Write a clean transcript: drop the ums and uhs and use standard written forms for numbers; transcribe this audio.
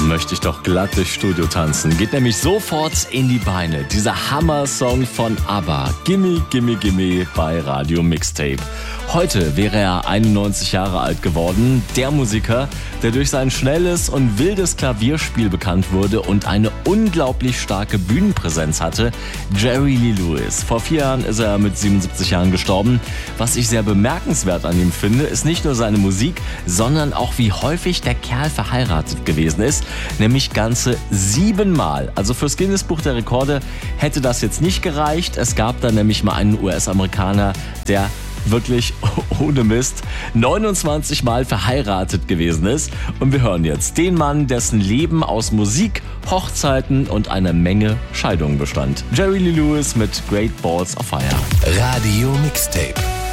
möchte ich doch glatt durchs Studio tanzen. Geht nämlich sofort in die Beine. Dieser Hammer-Song von ABBA. Gimme, gimme, gimme bei Radio Mixtape. Heute wäre er 91 Jahre alt geworden. Der Musiker, der durch sein schnelles und wildes Klavierspiel bekannt wurde und eine unglaublich starke Bühnenpräsenz hatte, Jerry Lee Lewis. Vor 4 Jahren ist er mit 77 Jahren gestorben. Was ich sehr bemerkenswert an ihm finde, ist nicht nur seine Musik, sondern auch wie häufig der Kerl verheiratet gewesen ist. Nämlich ganze 7 Mal. Also fürs Guinness-Buch der Rekorde hätte das jetzt nicht gereicht. Es gab da nämlich mal einen US-Amerikaner, der wirklich ohne Mist 29 Mal verheiratet gewesen ist. Und wir hören jetzt den Mann, dessen Leben aus Musik, Hochzeiten und einer Menge Scheidungen bestand. Jerry Lee Lewis mit Great Balls of Fire. Radio Mixtape.